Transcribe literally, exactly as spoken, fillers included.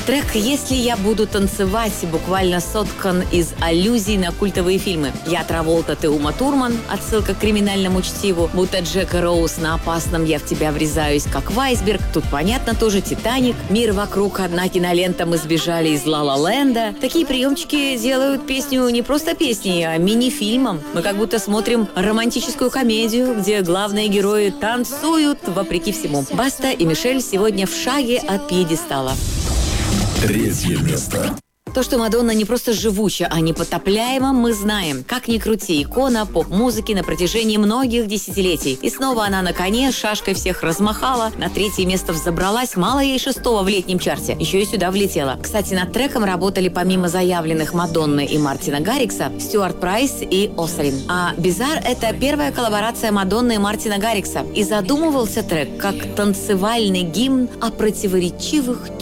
Трек «Если я буду танцевать» буквально соткан из аллюзий на культовые фильмы. «Я Траволта, ты Ума Турман» — отсылка к криминальному чтиву. Будто Джек и Роуз на «Опасном» я в тебя врезаюсь, как в айсберг. Тут понятно тоже «Титаник». «Мир вокруг» — одна кинолента, мы сбежали из Ла-Ла-Ленда. Такие приемчики делают песню не просто песней, а мини-фильмом. Мы как будто смотрим романтическую комедию, где главные герои танцуют вопреки всему. Баста и Мишель сегодня в шаге от пьедестала. Третье место. То, что Мадонна не просто живуча, а непотопляема, мы знаем. Как ни крути, икона поп-музыки на протяжении многих десятилетий. И снова она на коне, шашкой всех размахала, на третье место взобралась, мало ей шестого в летнем чарте, еще и сюда влетела. Кстати, над треком работали помимо заявленных Мадонны и Мартина Гаррикса, Стюарт Прайс и Осрин. А «Bizarre» — это первая коллаборация Мадонны и Мартина Гаррикса. И задумывался трек как танцевальный гимн о противоречивых